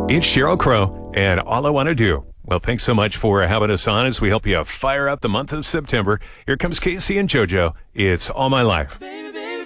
It's Sheryl Crow, and All I Want to Do. Well, thanks so much for having us on as we help you fire up the month of September. Here comes Casey and JoJo. It's All My Life.